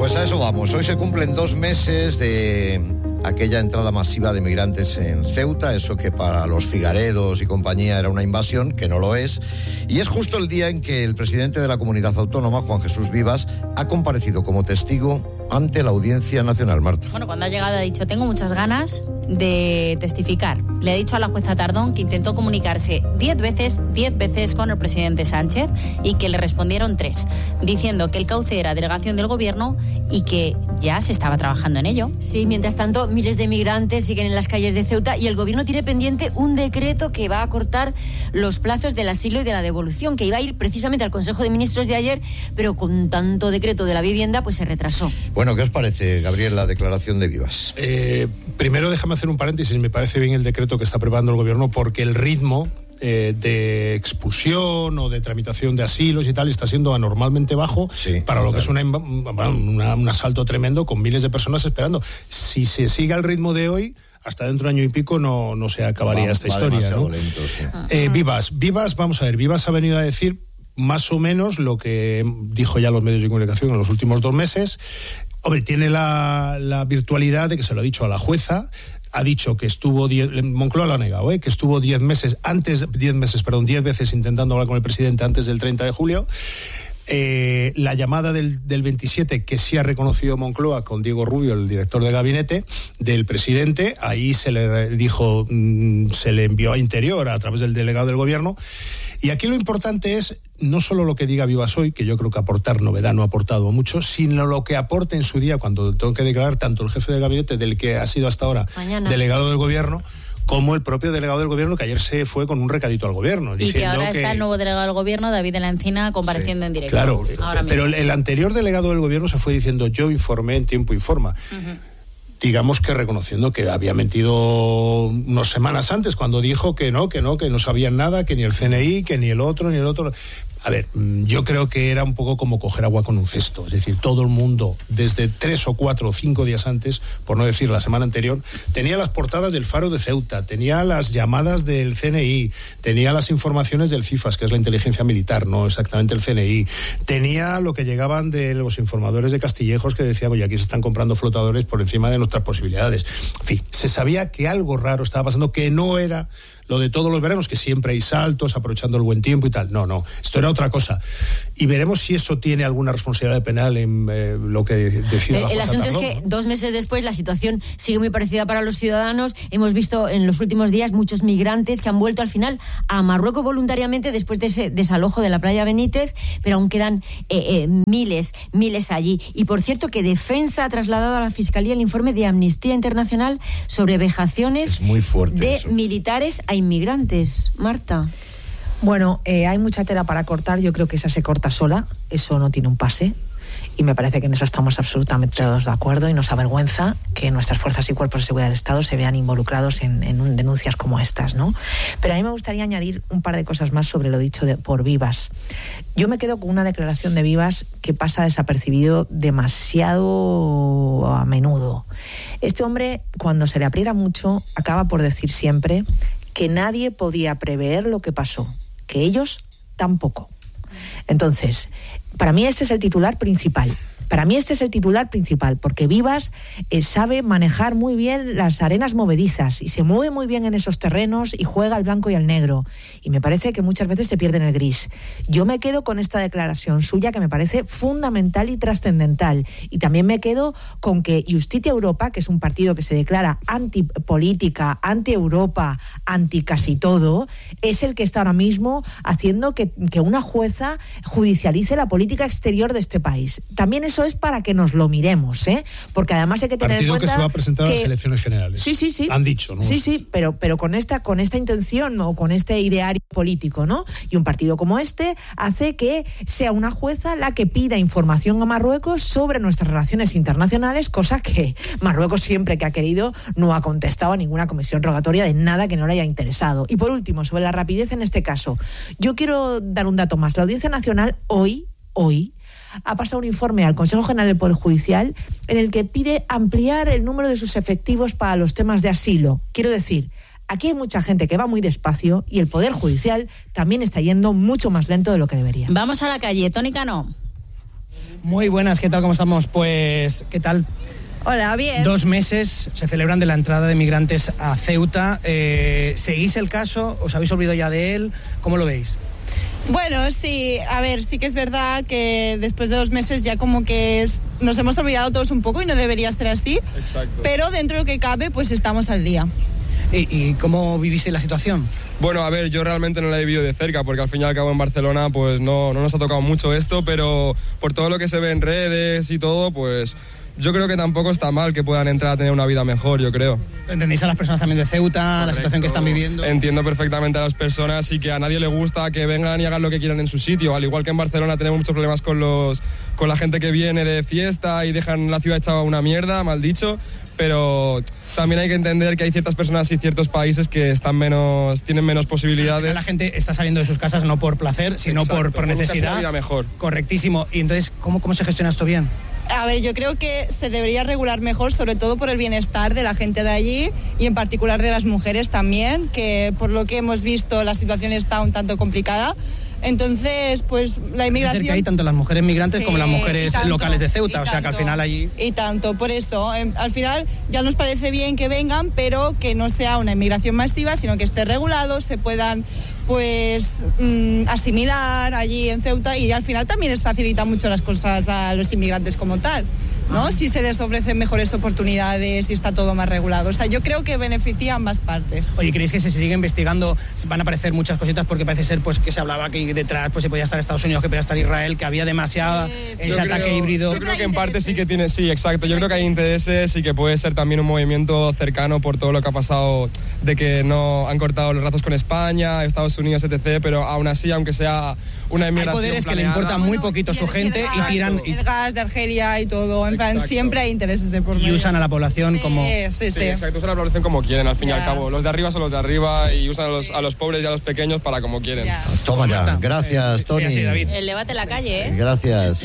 Pues a eso vamos. Hoy se cumplen 2 meses de aquella entrada masiva de migrantes en Ceuta, eso que para los figaredos y compañía era una invasión, que no lo es. Y es justo el día en que el presidente de la comunidad autónoma, Juan Jesús Vivas, ha comparecido como testigo ante la Audiencia Nacional. Marta. Bueno, cuando ha llegado ha dicho, tengo muchas ganas de testificar. Le ha dicho a la jueza Tardón que intentó comunicarse 10 veces con el presidente Sánchez y que le respondieron 3, diciendo que el cauce era delegación del gobierno y que ya se estaba trabajando en ello. Sí, mientras tanto, miles de migrantes siguen en las calles de Ceuta y el gobierno tiene pendiente un decreto que va a acortar los plazos del asilo y de la devolución, que iba a ir precisamente al Consejo de Ministros de ayer, pero con tanto decreto de la vivienda, pues se retrasó. Bueno, ¿qué os parece, Gabriel, la declaración de Vivas? Primero déjame hacer un paréntesis. Me parece bien el decreto que está preparando el gobierno, porque el ritmo de expulsión o de tramitación de asilos y tal está siendo anormalmente bajo, sí, para lo que es un asalto tremendo con miles de personas esperando. Si se sigue al ritmo de hoy, hasta dentro de 1 año y pico no se acabaría esta historia, ¿no? Lento, sí. Vivas, vamos a ver, Vivas ha venido a decir más o menos lo que dijo ya los medios de comunicación en los últimos 2 meses. Hombre, tiene la virtualidad de que se lo ha dicho a la jueza. Ha dicho que estuvo Moncloa lo ha negado, que estuvo 10 veces intentando hablar con el presidente antes del 30 de julio. La llamada del 27, que sí ha reconocido Moncloa con Diego Rubio, el director de gabinete del presidente, ahí se le dijo, se le envió a Interior a través del delegado del gobierno. Y aquí lo importante es no solo lo que diga Vivas hoy, que yo creo que aportar novedad no ha aportado mucho, sino lo que aporte en su día, cuando tengo que declarar tanto el jefe de gabinete, del que ha sido hasta ahora delegado del gobierno, como el propio delegado del gobierno, que ayer se fue con un recadito al gobierno. Y que ahora está el nuevo delegado del gobierno, David de la Encina, compareciendo en directo. Claro, pero el anterior delegado del gobierno se fue diciendo, yo informé en tiempo y forma. Digamos que reconociendo que había mentido unas semanas antes, cuando dijo que no sabían nada, que ni el CNI, que ni el otro. A ver, yo creo que era un poco como coger agua con un cesto. Es decir, todo el mundo, desde 3 o 4 o 5 días antes, por no decir la semana anterior, tenía las portadas del Faro de Ceuta, tenía las llamadas del CNI, tenía las informaciones del CIFAS, que es la inteligencia militar, no exactamente el CNI, tenía lo que llegaban de los informadores de Castillejos que decían, oye, aquí se están comprando flotadores por encima de nuestras posibilidades. En fin, se sabía que algo raro estaba pasando, que no era lo de todos los veranos, que siempre hay saltos, aprovechando el buen tiempo y tal. No, esto era otra cosa. Y veremos si esto tiene alguna responsabilidad penal en lo que decida la jueza. El asunto Tardón, es que 2 meses después la situación sigue muy parecida para los ciudadanos. Hemos visto en los últimos días muchos migrantes que han vuelto al final a Marruecos voluntariamente después de ese desalojo de la playa Benítez, pero aún quedan miles allí. Y por cierto, que Defensa ha trasladado a la Fiscalía el informe de Amnistía Internacional sobre vejaciones de eso. Militares a inmigrantes. Marta. Bueno, hay mucha tela para cortar. Yo creo que esa se corta sola. Eso no tiene un pase. Y me parece que en eso estamos absolutamente todos de acuerdo, y nos avergüenza que nuestras fuerzas y cuerpos de seguridad del Estado se vean involucrados en denuncias como estas, ¿no? Pero a mí me gustaría añadir un par de cosas más sobre lo dicho por Vivas. Yo me quedo con una declaración de Vivas que pasa desapercibido demasiado a menudo. Este hombre, cuando se le aprieta mucho, acaba por decir siempre que nadie podía prever lo que pasó, que ellos tampoco. Entonces, para mí este es el titular principal. Porque Vivas sabe manejar muy bien las arenas movedizas y se mueve muy bien en esos terrenos y juega al blanco y al negro. Y me parece que muchas veces se pierde en el gris. Yo me quedo con esta declaración suya, que me parece fundamental y trascendental. Y también me quedo con que Justitia Europa, que es un partido que se declara antipolítica, anti-Europa, anti casi todo, es el que está ahora mismo haciendo que una jueza judicialice la política exterior de este país. También eso es para que nos lo miremos, porque además hay que tener en cuenta que se va a presentar a las elecciones generales. Sí. Han dicho, ¿no? Sí, pero con esta intención o con este ideario político, ¿no? Y un partido como este hace que sea una jueza la que pida información a Marruecos sobre nuestras relaciones internacionales, cosa que Marruecos, siempre que ha querido, no ha contestado a ninguna comisión rogatoria de nada que no le haya interesado. Y por último, sobre la rapidez en este caso, yo quiero dar un dato más. La Audiencia Nacional hoy ha pasado un informe al Consejo General del Poder Judicial en el que pide ampliar el número de sus efectivos para los temas de asilo. Quiero decir, aquí hay mucha gente que va muy despacio y el Poder Judicial también está yendo mucho más lento de lo que debería. Vamos a la calle. Tony Cano. Muy buenas, ¿qué tal? ¿Cómo estamos? Pues, ¿qué tal? Hola, bien. 2 meses se celebran de la entrada de migrantes a Ceuta. ¿Seguís el caso? ¿Os habéis olvidado ya de él? ¿Cómo lo veis? Bueno, sí, a ver, sí que es verdad que después de 2 meses ya como que nos hemos olvidado todos un poco y no debería ser así. Exacto. Pero dentro de lo que cabe, pues estamos al día. ¿Y cómo viviste la situación? Bueno, a ver, yo realmente no la he vivido de cerca porque al fin y al cabo en Barcelona pues no nos ha tocado mucho esto, pero por todo lo que se ve en redes y todo, pues yo creo que tampoco está mal que puedan entrar a tener una vida mejor, yo creo. ¿Entendéis a las personas también de Ceuta, Correcto. la situación que están viviendo? Entiendo perfectamente a las personas y que a nadie le gusta que vengan y hagan lo que quieran en su sitio. Al igual que en Barcelona tenemos muchos problemas con la gente que viene de fiesta y dejan la ciudad hecha una mierda, mal dicho, pero también hay que entender que hay ciertas personas y ciertos países que tienen menos posibilidades. La gente está saliendo de sus casas no por placer, sino por necesidad. Una vida mejor. Correctísimo. Y entonces, ¿cómo se gestiona esto bien? A ver, yo creo que se debería regular mejor, sobre todo por el bienestar de la gente de allí y en particular de las mujeres también, que por lo que hemos visto la situación está un tanto complicada. Entonces, pues la inmigración... Es que hay tanto las mujeres migrantes como las mujeres locales de Ceuta, o sea que al final allí... Y tanto, por eso, al final ya nos parece bien que vengan, pero que no sea una inmigración masiva, sino que esté regulado, se puedan pues asimilar allí en Ceuta y al final también les facilita mucho las cosas a los inmigrantes como tal, ¿no? Si se les ofrecen mejores oportunidades y está todo más regulado. O sea, yo creo que beneficia a ambas partes. Oye, ¿creéis que si se sigue investigando van a aparecer muchas cositas? Porque parece ser pues que se hablaba que detrás pues se podía estar Estados Unidos, que podía estar Israel, que había demasiada ese ataque híbrido. Yo creo que en parte sí que tiene, sí, exacto. Yo creo que hay intereses y que puede ser también un movimiento cercano por todo lo que ha pasado, de que no han cortado los lazos con España, Estados Unidos, etc. Pero aún así, aunque sea una inmigración hay poderes planeada, que le importa muy poquito su gente y tiran... El gas de Argelia y todo, en plan, siempre hay intereses de por medio. Y usan a la población como... Sí. Exacto, usan a la población como quieren, al fin y al cabo. Los de arriba son los de arriba y usan a los pobres y a los pequeños para como quieren. Ya. Toma ya. Gracias, Tony. Sí, David. El debate en la calle, ¿eh? Gracias.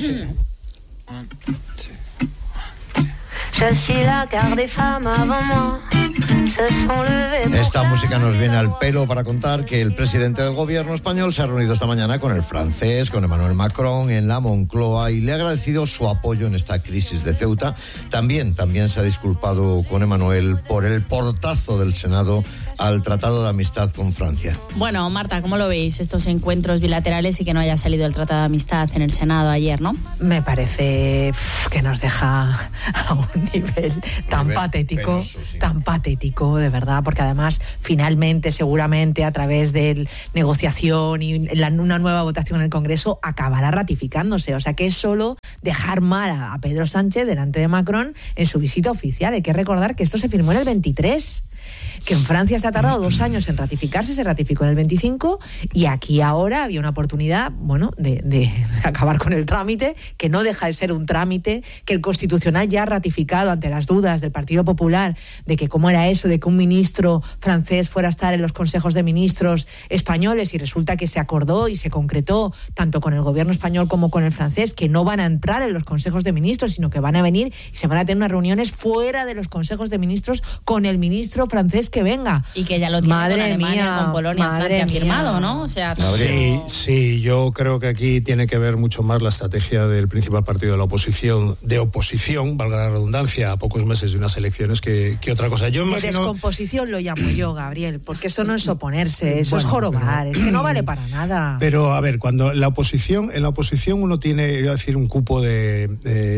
Esta música nos viene al pelo para contar que el presidente del gobierno español se ha reunido esta mañana con el francés, con Emmanuel Macron, en la Moncloa y le ha agradecido su apoyo en esta crisis de Ceuta. También se ha disculpado con Emmanuel por el portazo del Senado al Tratado de Amistad con Francia. Bueno, Marta, ¿cómo lo veis estos encuentros bilaterales y que no haya salido el Tratado de Amistad en el Senado ayer, no? Me parece que nos deja a un nivel tan patético, penoso, sí. Tan patético, de verdad, porque además, finalmente, seguramente, a través de negociación y una nueva votación en el Congreso, acabará ratificándose. O sea, que es solo dejar mal a Pedro Sánchez delante de Macron en su visita oficial. Hay que recordar que esto se firmó en el 23, que en Francia se ha tardado 2 años en ratificarse, se ratificó en el 25 y aquí ahora había una oportunidad, bueno, de acabar con el trámite, que no deja de ser un trámite, que el Constitucional ya ha ratificado ante las dudas del Partido Popular de que cómo era eso de que un ministro francés fuera a estar en los consejos de ministros españoles, y resulta que se acordó y se concretó tanto con el gobierno español como con el francés que no van a entrar en los consejos de ministros, sino que van a venir y se van a tener unas reuniones fuera de los consejos de ministros con el ministro francés que venga. Y que ya lo tiene con Alemania, con Polonia, Francia firmado, ¿no? O sea, sí, yo creo que aquí tiene que ver mucho más la estrategia del principal partido de la oposición, valga la redundancia, a pocos meses de unas elecciones que otra cosa. Yo imagino... De descomposición lo llamo yo, Gabriel, porque eso no es oponerse, eso es jorobar, es que no vale para nada. Pero, a ver, cuando en la oposición uno tiene, iba a decir, un cupo es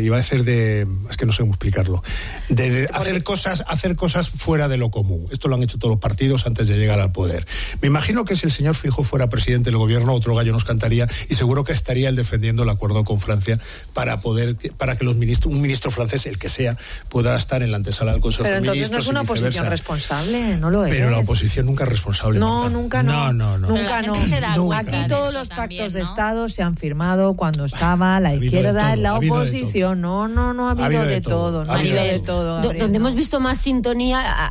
que no sé cómo explicarlo, de hacer cosas fuera de lo común. Esto lo han hecho todos los partidos antes de llegar al poder. Me imagino que si el señor Feijóo fuera presidente del gobierno, otro gallo nos cantaría y seguro que estaría él defendiendo el acuerdo con Francia para que un ministro francés, el que sea, pueda estar en la antesala del Consejo de Ministros. Pero entonces no es una oposición responsable, no lo es. Pero la oposición nunca es responsable. No, Marta. nunca no. Nunca no. Aquí todos los pactos de Estado se han firmado cuando estaba la izquierda en la oposición. No ha habido de todo. Donde hemos visto más sintonía, ahí sí que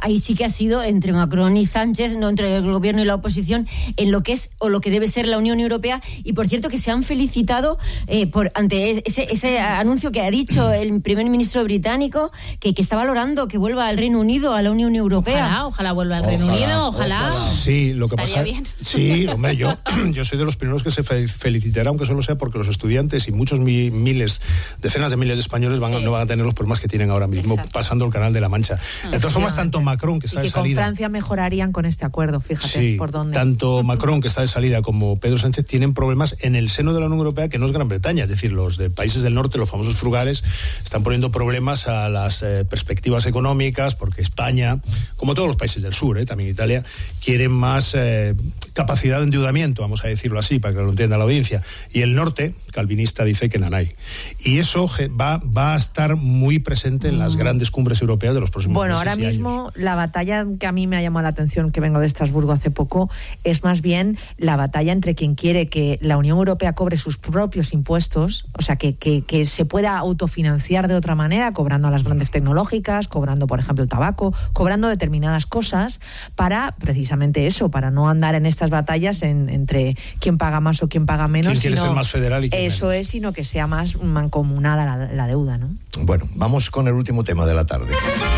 ha sido entre Macron y Sánchez, no entre el gobierno y la oposición, en lo que es o lo que debe ser la Unión Europea. Y por cierto que se han felicitado ante ese anuncio que ha dicho el primer ministro británico, que está valorando que vuelva al Reino Unido a la Unión Europea. Ojalá vuelva al Reino Unido, ojalá. Sí, lo que estaría pasa. Bien. Sí, hombre, yo soy de los primeros que se felicitará, aunque solo sea porque los estudiantes y muchos miles, decenas de miles de españoles no van a tener los problemas que tienen ahora mismo. Exacto. Pasando el Canal de la Mancha. De todas formas, tanto Macron, que está de salida... con Francia mejorarían con este acuerdo, fíjate por dónde. Tanto Macron, que está de salida, como Pedro Sánchez tienen problemas en el seno de la Unión Europea, que no es Gran Bretaña. Es decir, los de países del norte, los famosos frugales, están poniendo problemas a las perspectivas económicas, porque España, como todos los países del sur, también Italia, quieren más capacidad de endeudamiento, vamos a decirlo así, para que lo entienda la audiencia. Y el norte, calvinista, dice que nanay. Y eso va a estar muy presente en las grandes cumbres europeas de los próximos meses. Bueno, ahora mismo la batalla que a mí me ha llamado la atención, que vengo de Estrasburgo hace poco, es más bien la batalla entre quien quiere que la Unión Europea cobre sus propios impuestos, o sea, que se pueda autofinanciar de otra manera, cobrando a las grandes tecnológicas, cobrando, por ejemplo, el tabaco, cobrando determinadas cosas, para precisamente eso, para no andar en estas batallas entre quién paga más o quién paga menos. ¿Quién quiere ser más federal y quién eso menos? Es, sino que sea más mancomunada la deuda, ¿no? Bueno, vamos con el último tema de la tarde.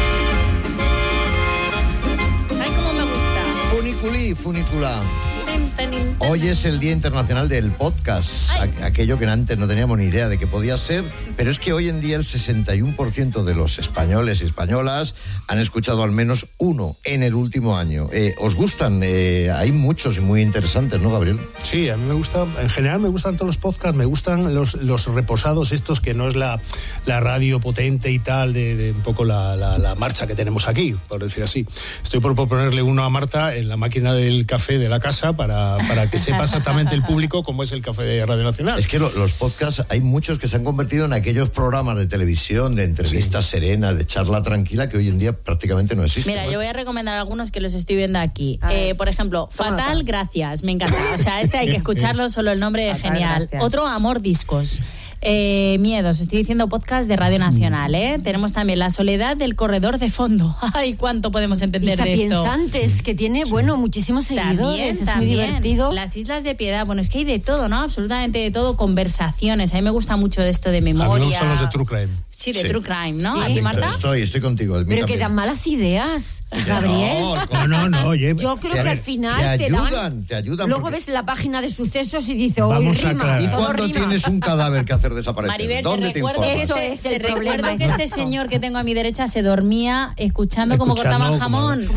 Ay, cómo me gusta. Funicula. Hoy es el Día Internacional del Podcast, aquello que antes no teníamos ni idea de que podía ser, pero es que hoy en día el 61% de los españoles y españolas han escuchado al menos uno en el último año. ¿Os gustan? Hay muchos y muy interesantes, ¿no, Gabriel? Sí, a mí me gusta, en general me gustan todos los podcasts, me gustan los reposados estos, que no es la radio potente y tal, de un poco la marcha que tenemos aquí, por decir así. Estoy por ponerle uno a Marta en la máquina del café de la casa para que sepa exactamente el público cómo es el café de Radio Nacional. Es que los podcasts, hay muchos que se han convertido en aquellos programas de televisión, de entrevistas serenas, de charla tranquila, que hoy en día prácticamente no existen. Mira, yo voy a recomendar algunos que los estoy viendo aquí. Por ejemplo, Fatal, gracias, me encanta. O sea, hay que escucharlo, solo el nombre es genial. Gracias. Otro, Amor Discos. Miedos, estoy diciendo podcast de Radio Nacional, Tenemos también La Soledad del Corredor de Fondo. Ay, cuánto podemos entender de esto. Sapiensantes, que tiene, muchísimos seguidores, es muy divertido. Las Islas de Piedad, bueno, es que hay de todo, ¿no? Absolutamente de todo, conversaciones. A mí me gusta mucho de esto de memoria. A mí me gustan los de True Crime. Sí, de True Crime, ¿no? Sí. ¿A ti, Marta? Estoy contigo. Pero que dan malas ideas, Gabriel. No, oye. Yo creo que al final te ayudan. Luego ves la página de sucesos y dices, rima. ¿Y cuando tienes un cadáver que hacer desaparecer? Maribel, ¿Dónde te informas? Eso es el problema. Recuerdo que este señor que tengo a mi derecha se dormía escuchando cómo cortaban jamón.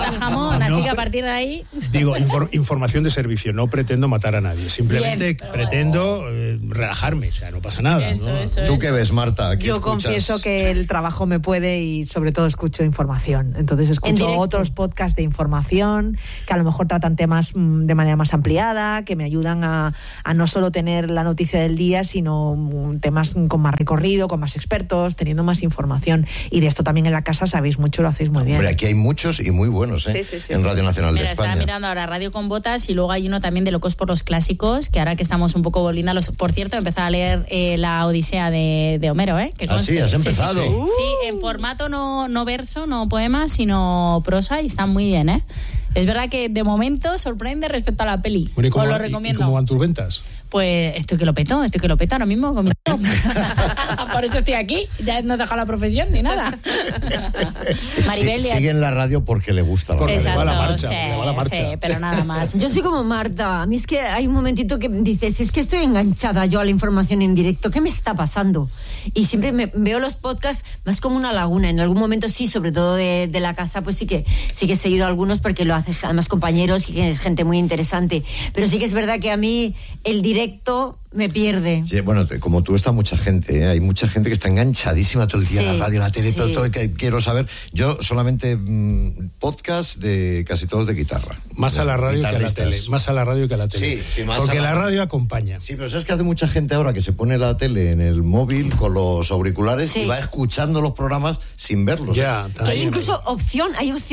Así que a partir de ahí... Digo, información de servicio. No pretendo matar a nadie. Simplemente pretendo relajarme. O sea, no pasa nada. ¿Tú qué ves, Marta? Yo confieso que el trabajo me puede y sobre todo escucho información. Entonces escucho otros podcasts de información que a lo mejor tratan temas de manera más ampliada, que me ayudan a no solo tener la noticia del día, sino temas con más recorrido, con más expertos, teniendo más información. Y de esto también en la casa sabéis mucho, lo hacéis muy bien. Hombre, aquí hay muchos y muy buenos, sí. En Radio Nacional de España. Estaba mirando ahora Radio con Botas y luego hay uno también de Locos por los Clásicos, que ahora que estamos un poco volviendo a los... Por cierto, he empezado a leer la Odisea de Homero, que sí, has empezado. Sí, en formato no verso, no poema, sino prosa, y está muy bien, Es verdad que de momento sorprende respecto a la peli. Bueno, os lo recomiendo. ¿Y cómo van tus ventas? Pues estoy que lo peto ahora mismo con mi... Por eso estoy aquí, ya no he dejado la profesión ni nada. Maribel, sigue en la radio porque le gusta la radio. Exacto, le va la marcha. Sí, pero nada más. Yo soy como Marta, a mí es que hay un momentito que dices, es que estoy enganchada yo a la información en directo, ¿qué me está pasando? Y siempre veo los podcasts más como una laguna, en algún momento sí, sobre todo de la casa, pues sí que he seguido algunos porque lo hacen además compañeros y que es gente muy interesante, pero sí que es verdad que a mí el directo me pierde. Sí, bueno, como tú está mucha gente, hay mucha gente que está enganchadísima todo el día en la radio, la tele, todo que quiero saber. Yo solamente podcast de casi todos de guitarra. Más a la radio que a la tele. Más a la radio que a la tele. Sí, más porque la radio acompaña. Sí, pero sabes que hace mucha gente ahora que se pone la tele en el móvil con los auriculares y va escuchando los programas sin verlos. Ya, que hay incluso opción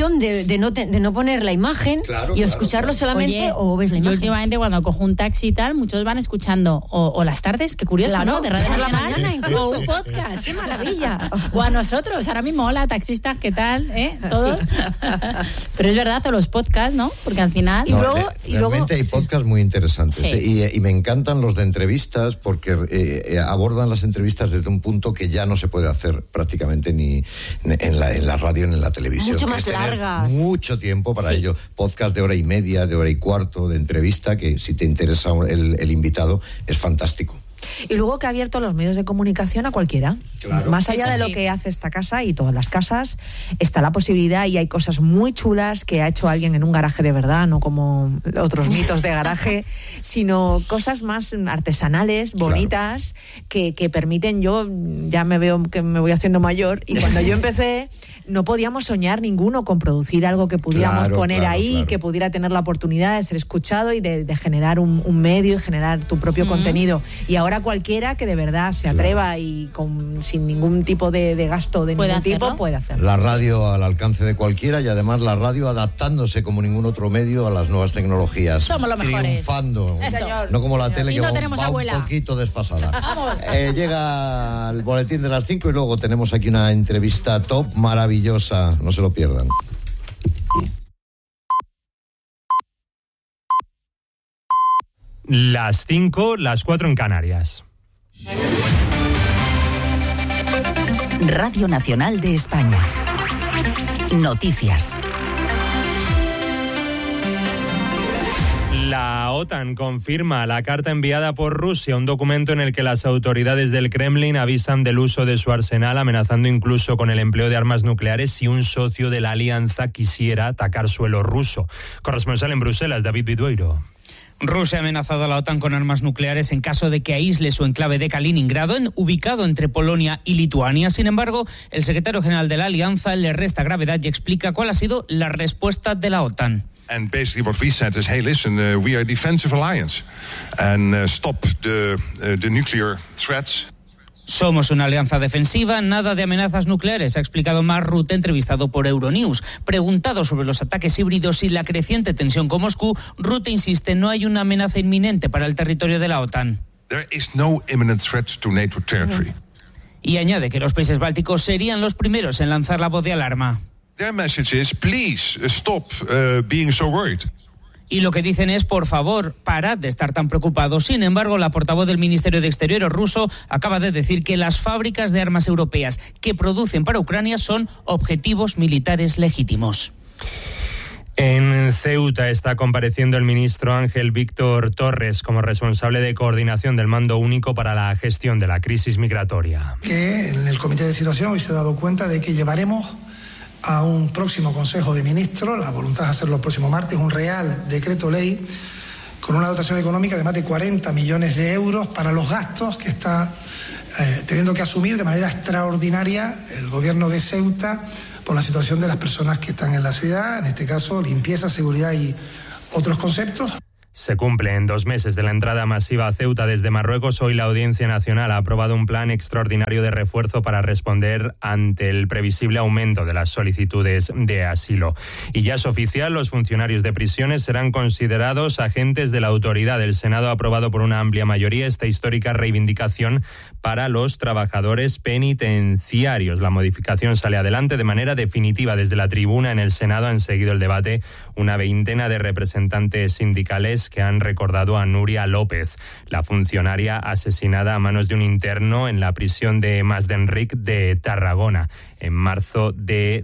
de no poner la imagen y escucharlo solamente o ves la imagen. Yo últimamente cuando cojo un taxi y tal, muchos van escuchando o las tardes, qué curioso, Claro, ¿no? De Radio por la Nacional, mañana incluso. o un podcast. ¡Qué maravilla! O a nosotros, ahora mismo, hola, taxistas, ¿qué tal? Todos. Sí. Pero es verdad, o los podcasts, ¿no? Porque al final... Realmente hay podcasts muy interesantes. Sí. Y me encantan los de entrevistas porque abordan las entrevistas desde un punto que ya no se puede hacer prácticamente ni en la radio ni en la televisión. Mucho más largas. Mucho tiempo para ello. Podcast de hora y media, de hora y cuarto, de entrevista, que si te interesa el invitado, es fantástico. Y luego que ha abierto los medios de comunicación a cualquiera. Claro. Más allá Eso de lo sí. que hace esta casa y todas las casas, está la posibilidad y hay cosas muy chulas que ha hecho alguien en un garaje de verdad, no como otros mitos de garaje, sino cosas más artesanales, bonitas, que permiten. Yo ya me veo que me voy haciendo mayor y cuando yo empecé no podíamos soñar ninguno con producir algo que pudiéramos poner ahí, que pudiera tener la oportunidad de ser escuchado y de generar un medio y generar tu propio contenido. Y ahora cualquiera que de verdad se atreva y sin ningún tipo de gasto de ningún tipo puede hacerlo. La radio al alcance de cualquiera y además la radio adaptándose como ningún otro medio a las nuevas tecnologías. Somos los mejores. Triunfando. Eso. No como la tele Y que no va tenemos abuela. un poquito desfasada. Vamos. Llega el boletín de las 5 y luego tenemos aquí una entrevista top maravillosa. No se lo pierdan. Las 5, las 4 en Canarias. Radio Nacional de España. Noticias. La OTAN confirma la carta enviada por Rusia, un documento en el que las autoridades del Kremlin avisan del uso de su arsenal, amenazando incluso con el empleo de armas nucleares si un socio de la alianza quisiera atacar suelo ruso. Corresponsal en Bruselas, David Vidueiro. Rusia ha amenazado a la OTAN con armas nucleares en caso de que aísle su enclave de Kaliningrado, ubicado entre Polonia y Lituania. Sin embargo, el secretario general de la alianza le resta gravedad y explica cuál ha sido la respuesta de la OTAN. And basically what we said is, hey, listen, we are a defensive alliance and stop the nuclear threats. Somos una alianza defensiva, nada de amenazas nucleares, ha explicado Mark Rutte, entrevistado por Euronews. Preguntado sobre los ataques híbridos y la creciente tensión con Moscú, Rutte insiste, no hay una amenaza inminente para el territorio de la OTAN. There is no imminent threat to NATO territory. Y añade que los países bálticos serían los primeros en lanzar la voz de alarma. Their message is, please stop being so worried. Y lo que dicen es, por favor, parad de estar tan preocupados. Sin embargo, la portavoz del Ministerio de Exteriores ruso acaba de decir que las fábricas de armas europeas que producen para Ucrania son objetivos militares legítimos. En Ceuta está compareciendo el ministro Ángel Víctor Torres como responsable de coordinación del Mando Único para la gestión de la crisis migratoria. Que en el Comité de Situación hoy se ha dado cuenta de que llevaremos a un próximo Consejo de Ministros, la voluntad es hacerlo el próximo martes, un real decreto ley con una dotación económica de más de 40 millones de euros para los gastos que está teniendo que asumir de manera extraordinaria el gobierno de Ceuta por la situación de las personas que están en la ciudad, en este caso limpieza, seguridad y otros conceptos. Se cumplen 2 meses de la entrada masiva a Ceuta desde Marruecos. Hoy la Audiencia Nacional ha aprobado un plan extraordinario de refuerzo para responder ante el previsible aumento de las solicitudes de asilo. Y ya es oficial, los funcionarios de prisiones serán considerados agentes de la autoridad. El Senado ha aprobado por una amplia mayoría esta histórica reivindicación para los trabajadores penitenciarios. La modificación sale adelante de manera definitiva. Desde la tribuna en el Senado han seguido el debate una veintena de representantes sindicales que han recordado a Nuria López, la funcionaria asesinada a manos de un interno en la prisión de Masdenric de Tarragona en marzo de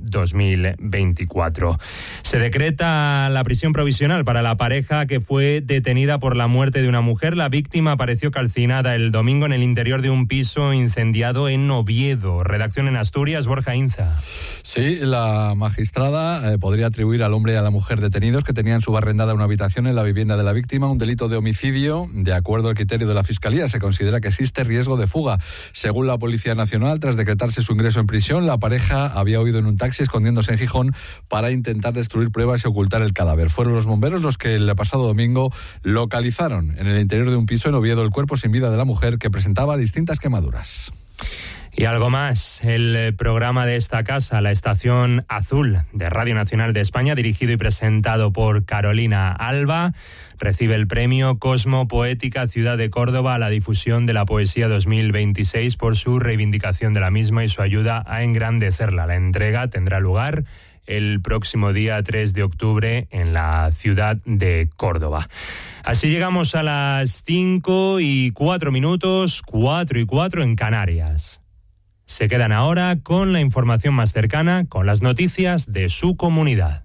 2024. Se decreta la prisión provisional para la pareja que fue detenida por la muerte de una mujer. La víctima apareció calcinada el domingo en el interior de un piso incendiado en Oviedo. Redacción en Asturias, Borja Inza. Sí, la magistrada podría atribuir al hombre y a la mujer detenidos que tenían subarrendada una habitación en la vivienda de la víctima un delito de homicidio. De acuerdo al criterio de la Fiscalía, se considera que existe riesgo de fuga. Según la Policía Nacional, tras decretarse su ingreso en prisión, la pareja había huido en un taxi escondiéndose en Gijón para intentar destruir pruebas y ocultar el cadáver. Fueron los bomberos los que el pasado domingo localizaron en el interior de un piso en Oviedo el cuerpo sin vida de la mujer, que presentaba distintas quemaduras. Y algo más, el programa de esta casa, La Estación Azul de Radio Nacional de España, dirigido y presentado por Carolina Alba, recibe el premio Cosmo Poética Ciudad de Córdoba a la difusión de la poesía 2026 por su reivindicación de la misma y su ayuda a engrandecerla. La entrega tendrá lugar el próximo día 3 de octubre en la ciudad de Córdoba. Así llegamos a las 5:04, 4:04 en Canarias. Se quedan ahora con la información más cercana, con las noticias de su comunidad.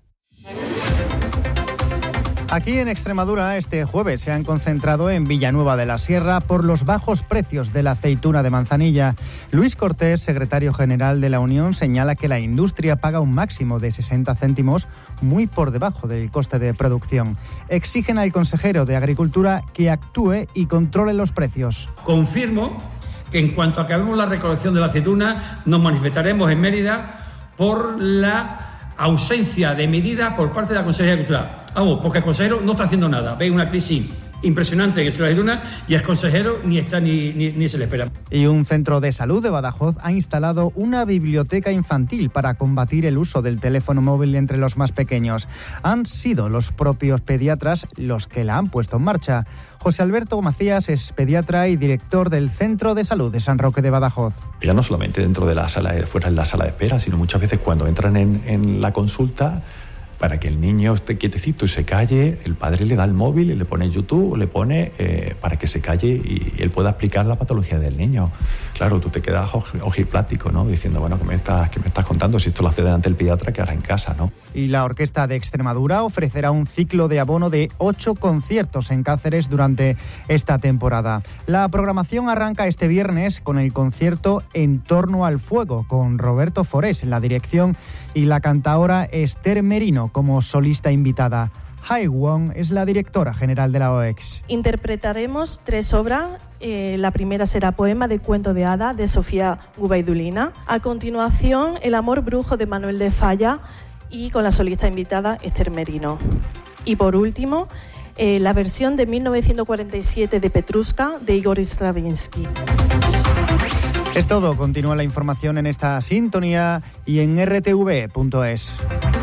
Aquí en Extremadura este jueves se han concentrado en Villanueva de la Sierra por los bajos precios de la aceituna de Manzanilla. Luis Cortés, secretario general de la Unión, señala que la industria paga un máximo de 60 céntimos, muy por debajo del coste de producción. Exigen al consejero de Agricultura que actúe y controle los precios. Confirmo que en cuanto acabemos la recolección de la aceituna nos manifestaremos en Mérida por la ausencia de medidas por parte de la Consejería de Agricultura. Vamos, porque el consejero no está haciendo nada. Ve una crisis impresionante en el sector de la aceituna y el consejero ni está ni se le espera. Y un centro de salud de Badajoz ha instalado una biblioteca infantil para combatir el uso del teléfono móvil entre los más pequeños. Han sido los propios pediatras los que la han puesto en marcha. José Alberto Macías es pediatra y director del Centro de Salud de San Roque de Badajoz. Ya no solamente dentro de la sala, fuera en la sala de espera, sino muchas veces cuando entran en la consulta, para que el niño esté quietecito y se calle, el padre le da el móvil y le pone YouTube, le pone para que se calle y él pueda explicar la patología del niño. Claro, tú te quedas ojiplático, ¿no? Diciendo, bueno, ¿qué me estás contando? Si esto lo hace delante del pediatra, ¿qué hará en casa, no? Y la Orquesta de Extremadura ofrecerá un ciclo de abono de 8 conciertos en Cáceres durante esta temporada. La programación arranca este viernes con el concierto En torno al fuego, con Roberto Forés en la dirección y la cantaora Esther Merino como solista invitada. Hai Wong es la directora general de la OEX. Interpretaremos 3 obras. La primera será Poema de cuento de hada de Sofía Gubaidulina. A continuación, El amor brujo de Manuel de Falla y con la solista invitada Esther Merino. Y por último, la versión de 1947 de Petrushka de Igor Stravinsky. Es todo. Continúa la información en esta sintonía y en rtv.es.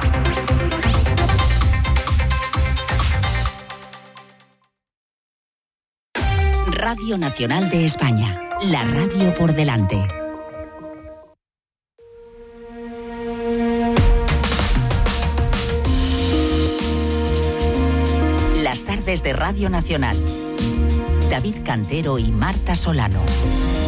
Radio Nacional de España, la radio por delante. Las tardes de Radio Nacional. David Cantero y Marta Solano.